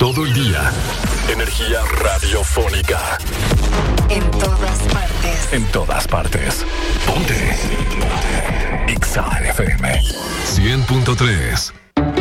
Todo el día. Energía radiofónica. En todas partes. En todas partes. Ponte. Ponte. Exa FM 100.3.